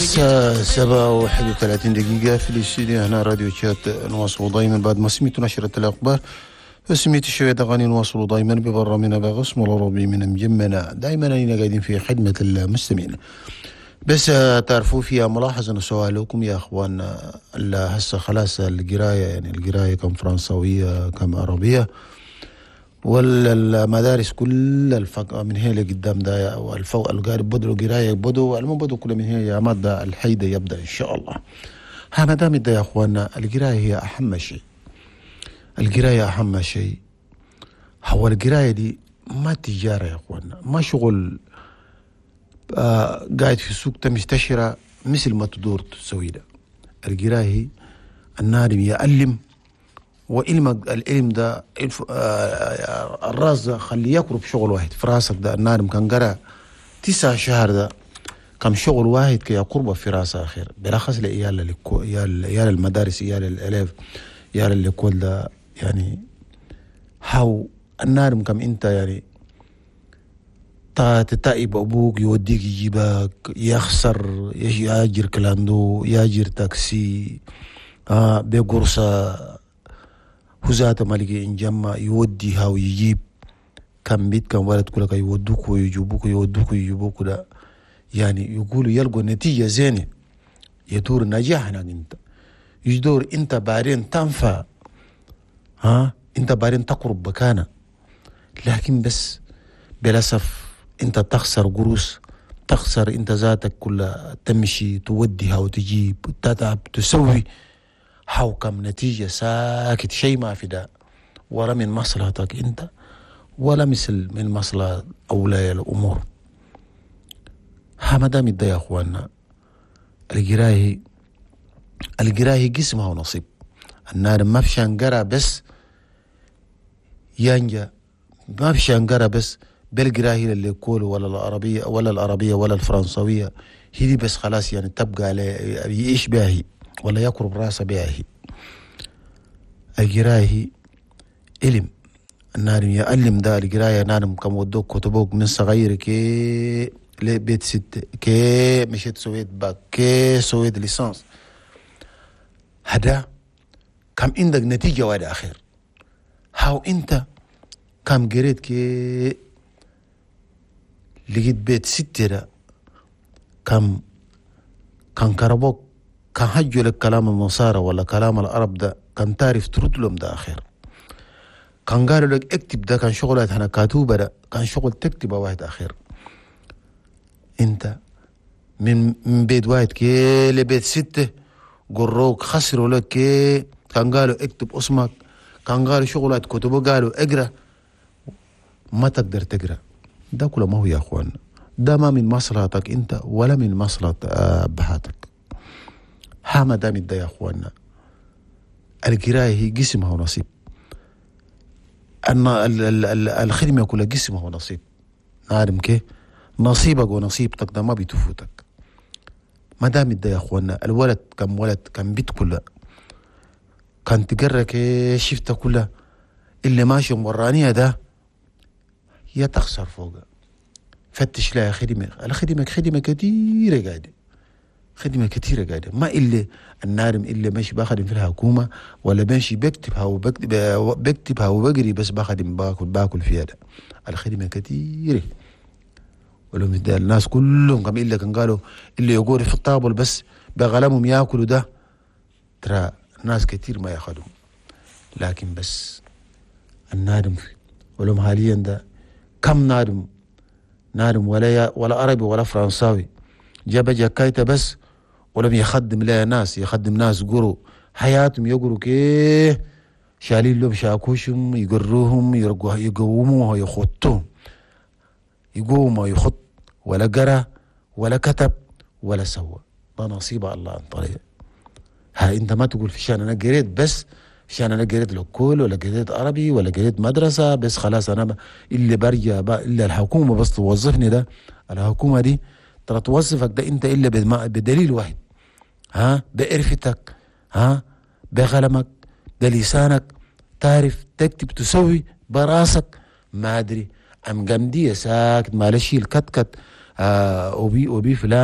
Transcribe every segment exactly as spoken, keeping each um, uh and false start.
الساعة سبعة وواحد وثلاثين دقيقة في الاستديو هنا راديو تشات. نواصل دائما بعد ما سميت نشرة الأخبار فسميت شوية أغاني. نواصل دائما ببرامجنا بغص مروربي من مجمنا دائما أننا قاعدين في خدمة المستمعين. بس تعرفوا فيها ملاحظة سؤالكم يا أخوان، هسه خلاص القراية يعني القراية كم فرنسوية كم عربية، والمدارس كل الفق من هي اللي قدام ده والفوق القارب بدو قرايه بدو المو بدو كل من هي يا ماده الحيده يبدا ان شاء الله. ها ما دام ده يا اخوانا القرايه هي اهم شيء، القرايه اهم شيء. هو القرايه دي ما تجاره يا اخوانا، ما شغل آه قاعد في السوق تمشي مثل ما تدور تسوي ده. القرايه النادم يعلم، وعلمك العلم ده الراس ده خليه يقرب شغل واحد في راسك. ده النادم كان قرأ تسع شهر ده كم شغل واحد كي يقرب في راس آخر، بلخص لعيال عيال المدارس عيال الألاف عيال اللي كل ده يعني. هاو النادم كم انت يعني تتعب أبوك يوديك يجيبك، يخسر ياجر كلاندو ياجر تاكسي آه بقرصة هزات مالكي إن جمع يوديها ويجيب كم بيت كم ولد كلك يودوك ويجيبوك يودوك ويجيبوك ده يعني يقولوا يلقوا نتيجة زينة يدور نجاح هناك. انت يدور انت بعدين تنفع، ها انت بعدين تقرب بكانة، لكن بس بللاسف انت تخسر قروش، تخسر انت ذاتك كلها تمشي توديها وتجيب تتعب تسوي حو كم نتيجة ساكت شيء ما في ده، ولا من مصلحتك انت ولا مثل من مصلحة أولياء الأمور. ها ما دام ده يا أخوانا القراية القراية قسمها ونصيب. النادم ما في قرا بس ينجا، ما في قرا بس بالقراية اللي يقولوا ولا العربية ولا العربية ولا الفرنسوية هي دي بس خلاص يعني تبقى عليه يعيش بها هي ولا يقرب راسه بها هي. القراية علم، النادم يعلم ده القراية. نادم كم ودوك كتبوك من صغير كي لبيت ست كي مشيت سويت باك كي سويت ليسانس، هذا كم عندك نتيجة واحد آخر. هاو انت كم قريت كي لقيت بيت ستة ده كم كان كربوك كان حجوا لك كلام النصارى ولا كلام العرب ده كان تعرف ترد لهم ده آخر. كان قالوا لك اكتب ده كان شغلات هنا كاتوبة ده كان شغل تكتبه واحد آخر. انت من من بيت واحد كي لبيت ستة قروك خسروا لك كي كان قالوا اكتب اسمك، كان قالوا شغلات كتبه قالوا اقرأ ما تقدر تقرأ. ده كله ما هو يا اخوان، ده ما من مصلحتك انت ولا من مصلحة ابهاتك. ها ما دام ده يا اخوانا القراية هي قسمها ونصيب. الخدمة كلها قسمها ونصيب. نعلم كيف نصيبك ونصيبتك ده ما بتفوتك. ما دام ده يا اخوانا الولد كم ولد كم بيت كلها كان تقرا كيف شفته كلها اللي ماشي ورانيها ده يا تخسر فوقها. فتش لها خدمة، الخدمة خدمة كثيرة قاعدة، خدمة كثيرة قاعدة ما إلا النارم إلا ماشي باخدم في الحكومة ولا ماشي بكتبها وبكتب بكتبها وبقري بس باخدم باكل باكل فيها ده. الخدمة كثيرة ولو الناس كلهم كم إلا كان قالوا اللي يقولوا في الطابل بس بغلمهم ياكلوا ده، ترى ناس كثير ما ياخدهم. لكن بس النادم ولهم حاليا ده كم نادم نادم ولا ولا عربي ولا فرنساوي جاب جاكايته بس ولم يخدم لا ناس يخدم ناس قروا حياتهم يقروا كيه شالين لهم شاكوشهم يقروهم يقوموا ويخطوهم يقوم ويخط ولا قرا ولا كتب ولا سوى. ده نصيب الله عن طريق. ها انت ما تقول في شان انا قريت بس عشان انا قريت لوكول ولا قريت عربي ولا قريت مدرسه بس خلاص انا اللي برجع الا الحكومه بس توظفني. ده الحكومه دي ترى توظفك ده انت الا بدليل واحد، ها بعرفتك، ها بقلمك بلسانك تعرف تكتب تسوي براسك. ما ادري ام قمديه ساكت ما لشي الكتكت آه وبي وبي فلان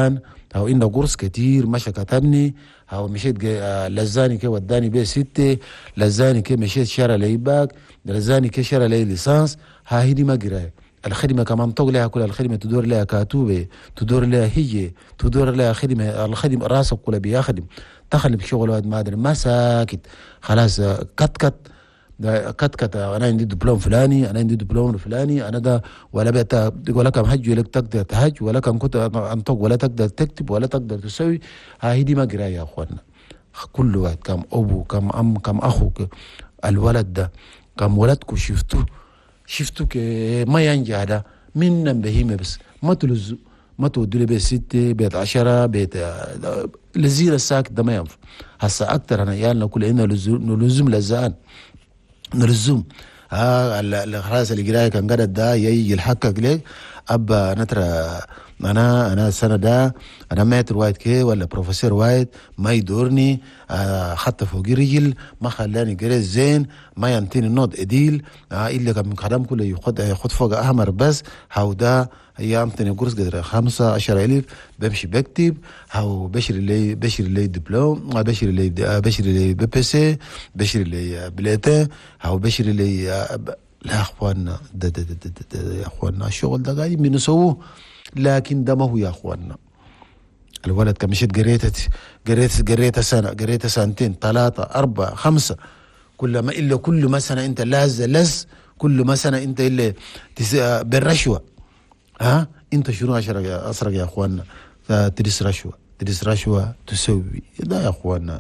هاو عنده قرص كتير مشى كتبني، هاو مشيت لزاني كي وداني بيه ستة، لزاني كي مشيت شرى لي باك، لزاني كي شرى لي ليسانس. ها هي دي ما قرايه. الخدمه كمان طوق لها، كل الخدمه تدور لها كاتوبه، تدور لها هي، تدور لها خدمه، الخدمه راسك كلها بيخدم، تخلي بشغل واد ما ادري ما ساكت خلاص. كت كت كت كت انا عندي دبلوم فلاني، انا عندي دبلوم فلاني، انا ده ولا بيت ولا كم هج ولا تقدر تهج ولا كم كنت انطق ولا تقدر تكتب ولا تقدر تسوي. ها هي دي ما قرايه يا اخوانا. كل واحد كم ابو كم ام كم اخو، الولد ده كم ولدكم شفتوه شفتوا ما ينجح ده من بهيمه، بس ما تلزوا، ما تودوا لي بيت ستة بيت عشرة بيت لزير الساكت ده ما ينفع. هسا اكتر انا عيالنا كل هنا نلزم لزان نلزم. ها خلاص اللي قرايه كان قرد ده يجي يلحقك ليه ابا نترى انا انا السنه ده انا ماتر وايد كي ولا بروفيسور وايد ما يدورني، آه حتى فوق رجل ما خلاني قريت زين، ما ينتيني نوت اديل، آه الا كان خدام كله ياخد ياخد فوق احمر بس. هاو ده هي امتني قرص قدر خمسة عشر الف بمشي بكتب، هاو بشر اللي بشر اللي دبلوم، بشر اللي بشر اللي بي بي سي، بشر اللي بلاتين، هاو بشر اللي لا اخواننا ده ده ده, ده, ده يا اخواننا الشغل ده قاعدين بنسووه، لكن ده ما هو يا اخواننا. الولد كم مشيت قريت قريت قريت سنه، قريت سنتين ثلاثه اربعه خمسه، كل ما الا كل ما سنه انت لاز لز، كل ما سنه انت الا بالرشوه. ها انت شنو عشرة يا اسرق يا اخواننا؟ تدرس رشوه تدرس رشوه تسوي ده يا اخواننا.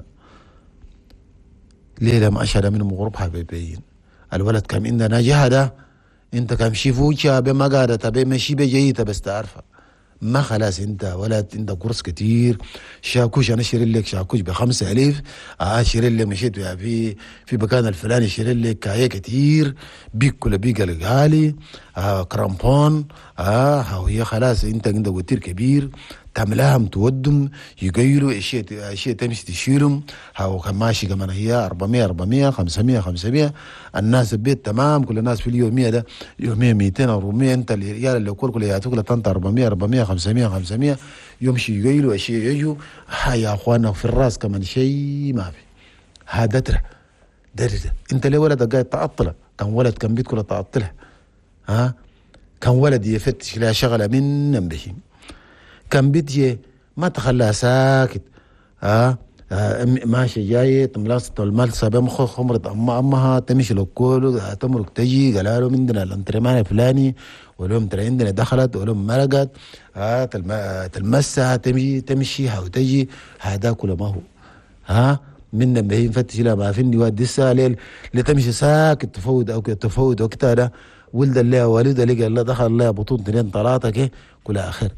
ليله ما اشهد من مغرب حبيبين. الولد كم عندنا جهده، انت كم شيفوشا بما قاعده تبي مشي بجيته بس تعرفها ما خلاص. انت ولد انت قرص كتير، شاكوش انا شيرين لك شاكوش بخمسة الف، اه شيرين لك مشيت في في مكان الفلاني شيرين لك كايه كتير، بيك كل بيك غالي، آه كرامبون، اه هي خلاص انت عندك وتير كبير تعملهم تودم يقيلوا اشياء اشياء تمشي تشيلهم. هاو كان ماشي كمان هي أربعمية أربعمية خمسمية خمسمية، الناس البيت تمام كل الناس في اليوميه ده يوميا مئتين أربعمية، انت الرجال اللي كل كل ياتوك لطنطا أربعمية أربعمية خمسمية خمسمية يمشي يقيلوا اشياء يجوا. هاي يا اخوانا في الراس كمان شيء ما في. هذا ترى ده, ده انت ليه ولدك قاعد تعطله؟ كان ولد كان بيت كله تعطله، ها كان ولد يفتش لها شغله من بهيم، كان بيتي ما تخليها ساكت، ها آه ماشي جاي تملاص الملسة بمخ خمرة أما أمها تمشي لكولو تمرك تجي قالوا عندنا الانترمان الفلاني ولهم ترى عندنا دخلت ولهم مرقت، ها تلم تلمسها تمشي تمشي هاو تجي. هذا كله ما هو ها من بهين فتش لا ما فيني واد الساليل لتمشي ساكت تفوت أو تفوت وقتها ده ولد اللي والده لقى الله دخل الله بطون اثنين ثلاثة كي كل آخر.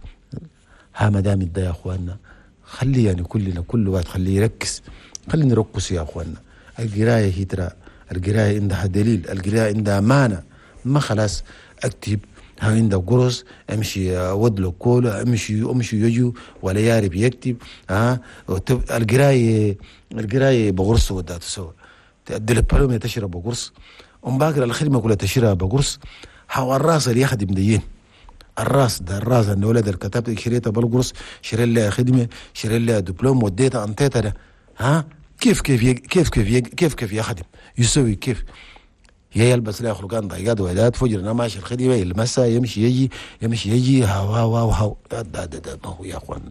ها ما دام ده يا اخواننا خلي يعني كلنا كل واحد خليه يركز، خلينا نركز يا اخواننا. القرايه هي ترى القرايه عندها دليل، القرايه عندها معنى، ما خلاص اكتب ها عندك قرص امشي ود له كولا امشي امشي يجو ولا يعرف يكتب. ها القرايه القرايه بقرص ودها تسوي تدي البلومه تشرب بقرص، ام باكر الخدمه كلها تشرب بقرص. هو الراس اللي يخدم دين الراس ده الراس ان ولد كتبت شريتها بالقرص شري لها خدمه شري لها دبلوم وديتها انطيتها ده. ها كيف كيف يج... كيف كيف يج... كيف كيف يخدم يسوي كيف هي يلبس لها خلقان ضيقات وعدات فجر انا ماشي الخدمه يلمسها يمشي يجي يمشي يجي هاو هاو هاو هاو ده ده ده ما هو يا اخوانا.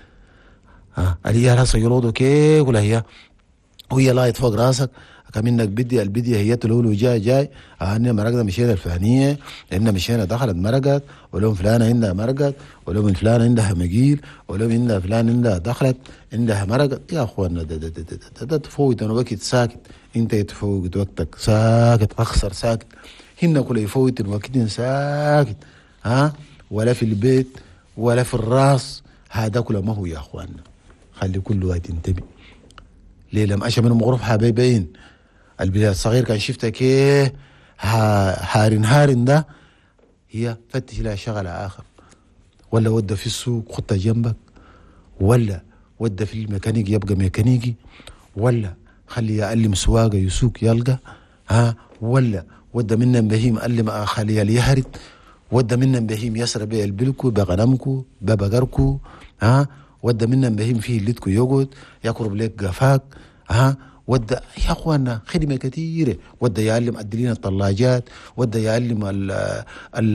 ها اللي هي راسها يلوضوا كيف ولا هي وهي لايت فوق راسك كمنك بدي البديه هي تلولو جاي جاي انا مرقنا مشينا الفلانيه لان مشينا دخلت مرقت ولو فلانه عندها مرقت ولو من فلانه عندها مقيل ولو عندها فلان عندها دخلت عندها مرقت. يا اخوانا ده ده ده ده, ده, ده تفوت انا وقت ساكت انت تفوت وقتك ساكت اخسر ساكت هن كل يفوت الوقت ساكت. ها ولا في البيت ولا في الراس هذا كله ما هو يا اخوانا. خلي كل واحد ينتبه. ليه لم اشى من مغرف حبايبين البلاد الصغير كان شفتها كيه هارن هارن ده هي فتش لها شغلة آخر ولا ودى في السوق خطها جنبك ولا ودى في الميكانيكي يبقى ميكانيكي ولا خلي يعلم سواقة يسوق يلقى. ها ولا ودى منا بهيم علم خليه ليهرد ودى منا بهيم يسرى بيه البلكو بغنمكو ببقركو. ها ودى منهم بهيم فيه اللي تكو يقعد يقرب لك قفاك. ها ودى يا اخوانا خدمه كثيره، ودى يعلم الدلين الطلاجات، ودى يعلم ال ال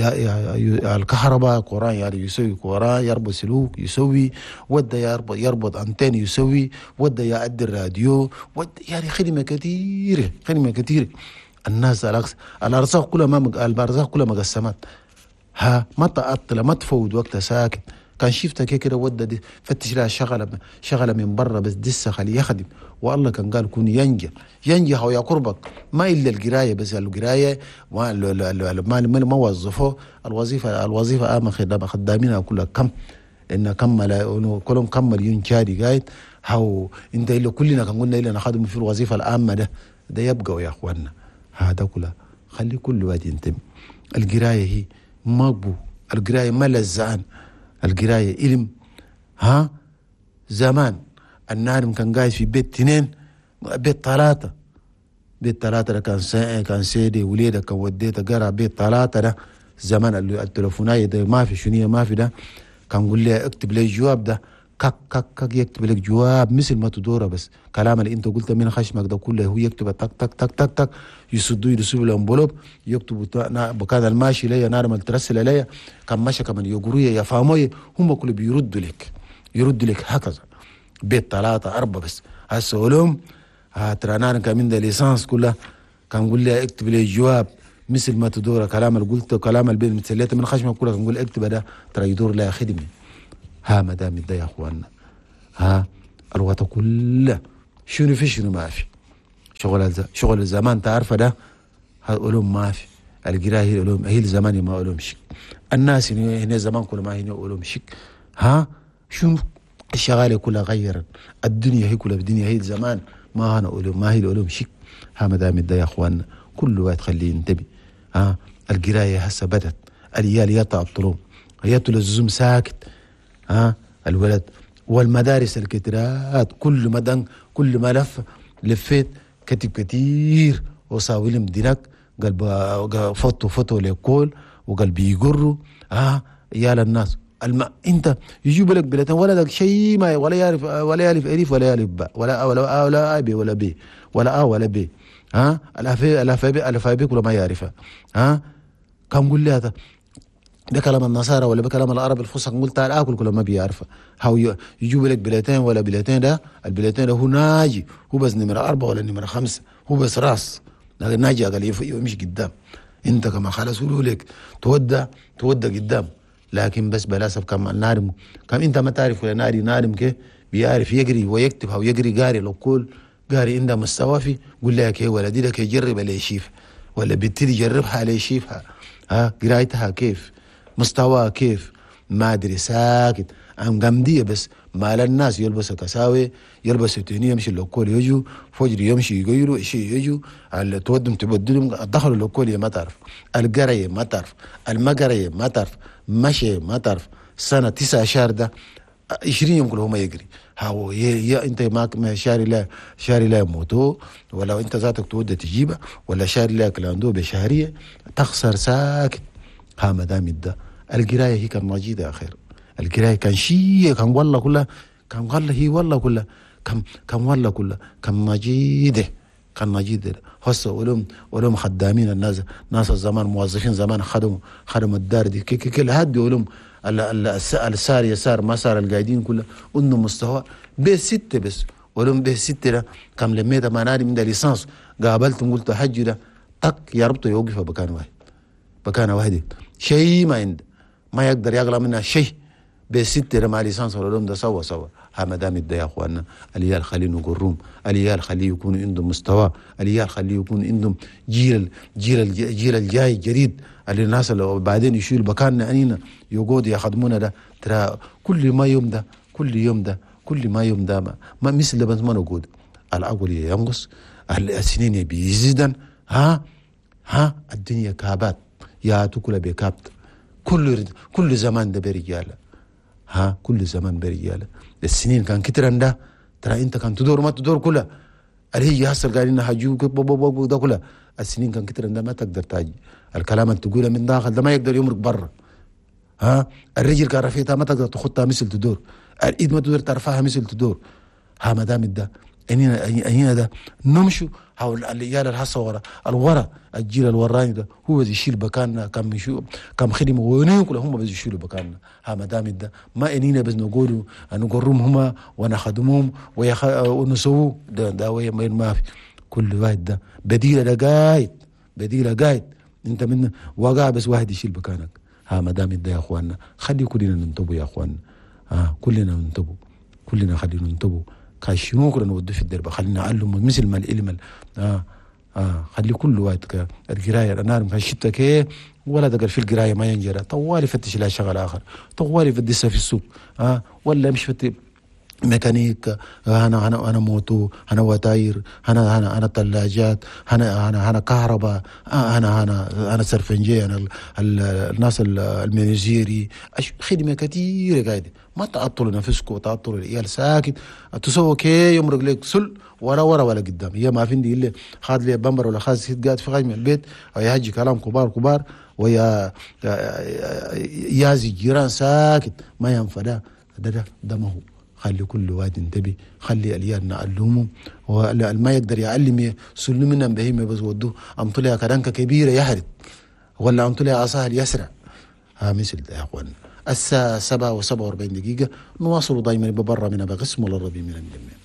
ال الكهرباء قران، يعني يسوي قران، يربط سلوك يسوي، ودى يربط يربط انتين يسوي، ودى يعدي الراديو، ودى يعني خدمه كثيره خدمه كثيره. الناس الارزاق كلها ما الارزاق كلها مقسمات. ها ما تعطل ما تفوت وقتها ساكت. كان شفتها كده ودى دي فتش لها شغله شغله من برا بس دسه خليه يخدم، والله كان قال كون ينجح ينجح ويا قربك ما الا القرايه بس، القرايه ما ما ما وظفوه الوظيفه الوظيفه اما خدام خدامينها كلها كم ان كمل كلهم كمل ينشادي قايد هاو انت الا كلنا كان قلنا الا نخدم في الوظيفه العامه ده ده يبقى يا اخواننا. هذا كله خلي كل واحد ينتبه. القرايه هي مقبو، القرايه ما لزعان، القرايه علم. ها زمان النارم كان قاعد في بيت اثنين بيت ثلاثه، بيت ثلاثه ده كان سا... كان سيدي وليده كان وديته قرا بيت ثلاثه ده زمان. التلفونات ده ما في شنيه ما في ده، كان يقول لي اكتب لي الجواب ده كك كك كك يكتب لك جواب مثل ما تدوره، بس كلام اللي انت قلت من خشمك ده كله هو يكتب تك تك تك تك تك يسدوا يرسلوا الانبولوب يكتبوا بكذا الماشي ليا نار ما ترسل ليا كان ماشي كمان يقولوا يا فهموي هم كله بيردوا لك يردوا لك هكذا. بيت ثلاثة أربعة بس هسه علوم ترى نار كان من ده ليسانس كلها كان يقول لي اكتب لي جواب مثل ما تدور كلام اللي قلته كلام اللي مثليته من خشمك كلها كان يقول اكتب ده ترى يدور لها خدمه. ها ما دام ده يا اخواننا ها الوقت كله شنو في شنو ما في شغل شغل الزمان تعرف ده علوم ما في. القراءة هي علوم هي الزمان ما علوم شك. الناس هنا زمان كل ما هنا علوم شك. ها شنو الشغالة كلها غيرت الدنيا هي كلها الدنيا هي الزمان ما هنا علوم ما هي العلوم شك. ها ما دام ده يا اخواننا كل واحد خليه ينتبه. ها القراءة هسه بدت العيال يتعطلون يتلزم ساكت. ها الولد والمدارس الكتيرات كل مدن كل ما لف لفيت كتب كتير وصاولم دينك قال فوتو فوتو ليكول وقال بيقروا. ها يا للناس الم... انت يجيب لك بلتين ولدك شيء ما ولا يعرف ولا يعرف الف ولا يعرف باء ولا ولا آ ولا ابي ولا بي ولا ا ولا بي. ها الافي الافي الافي كله ما يعرفها. ها كم قول لي هذا ده كلام النصارى ولا بكلام العرب الفصحى قلت تعال اكل كله ما بيعرفها. هاو يجيب لك بلتين ولا بلتين ده البلتين ده هو ناجي هو بس نمره أربعة ولا نمره خمسة هو بس راس لكن ناجي قال يمشي قدام. انت كما خلاص قولوا لك تودى تودى قدام لكن بس بلاسف كم النارم كم انت ما تعرف ولا ناري نارم كيف بيعرف يقري ويكتب او يقري قاري لو كل قاري عنده مستوى في قول لك ايه ولدي لك يجرب عليه يشيف ولا بتدي يجربها عليه يشيفها. ها قرايتها كيف مستوى كيف ما ادري ساكت ام قمديه بس مال الناس يلبسوا كساوي يلبسوا تونيه يمشي لوكول يجوا فجر يمشي يغيروا شيء يجوا على تودم تبدلهم دخلوا لوكول ما تعرف القريه ما تعرف المقريه ما تعرف مشي ما تعرف سنه تسعة شهر ده عشرين يوم كله ما يجري. هاو يا انت ما شاري لا شاري لا موتو ولا انت ذاتك تود تجيبه ولا شاري لا كلاندو بشهريه تخسر ساكت. ها ما دام ده القرايه هي كان مجيده يا خير. القرايه كان شيء كان والله كلها كان والله هي والله كلها كان كان والله كلها كان مجيده كان مجيده. هسه علوم علوم خدامين الناس ناس الزمان موظفين زمان خدموا خدموا الدار دي كي كي هدي علوم السار يسار ما صار القايدين كلها انه مستوى بيه ستة بس علوم بيه ستة ده كم لميت ما نادي من ده ليسانس قابلت قلت حجي ده تك يا ربطه يوقف بكان واحد بكان واحد شيء ما عنده ما يقدر يغلى منها شيء بستة مع ليسانس العلوم ده سوا سوا. ها ما دام ده يا اخواننا العيال خليه نقروم العيال خليه يكون عندهم مستوى العيال خليه يكون عندهم جيل جيل الجيل الجاي جديد اللي الناس اللي بعدين يشيل بكاننا انينا يقعدوا يخدمونا ده ترى كل ما يوم ده كل يوم ده كل ما يوم ده ما, ما مثل بس ما نقول العقل ينقص السنين بيزيدن. ها ها الدنيا كابات يا تاكل بكابت كل كل زمان ده برجاله. ها كل زمان برجاله السنين كان كتير ده ترى انت كان تدور ما تدور كلها اللي هي هسه قاعدين حجوك بوب ده كلها السنين كان كتير ده ما تقدر تاجي الكلام اللي تقوله من داخل ده ما يقدر يمرق برا. ها الرجل كان رفيتها ما تقدر تخطها مثل تدور الايد ما تقدر ترفعها مثل تدور. ها ما دام ده انينا انينا ده نمشوا حول الرجال الحصه ورا الورا الجيل الوراني ده هو بده يشيل بكاننا كم يشو كم خدمه وينين كلهم هم بده يشيلوا بكاننا. ها ما دام ده ما انينا بس نقولوا نقرهم هما ونخدمهم ويخ... ونسووا ده ده وين ما في. كل واحد ده بديله ده قايد بديله قايد انت من وقع بس واحد يشيل بكانك. ها ما دام ده يا اخواننا خلي كلنا ننتبه يا اخواننا. ها كلنا ننتبه كلنا خلينا ننتبه كاشنو كلنا نودي في الدرب خلينا نعلم مثل ما العلم اه اه خلي كل وقت القرايه انا عارف الشتاء كي ولا دقل في القرايه ما ينجرى طوالي فتش لها شغل اخر طوالي فتشها في السوق اه ولا مش فتش ميكانيك انا انا انا موتو انا وتاير انا انا انا ثلاجات انا انا انا كهرباء انا انا انا سرفنجي انا ال ال الناس المينيجيري خدمه كثيره قاعده ما تعطلوا نفسكم وتعطلوا العيال ساكت تسووا كي يمرق لك سل ورا ورا ولا قدام. هي ما في عندي الا خاذ لي بمبر ولا خاذ سيد قاعد في خارج من البيت ويهجي كلام كبار كبار ويا يازي جيران ساكت ما ينفع. ده ده ده ما هو. خلي كل واحد ينتبه خلي اليال نعلمه والما يقدر يعلم سلم منا بهيمه بس ودوه ام طلع كرنكه كبيره يهرد ولا ام طلع عصاه يسرع. ها مثل ده يا اخوان. الساعه سبعة وسبعة وأربعين دقيقه نواصل دائما ببرا من بقسم ولا الربي من الجميع.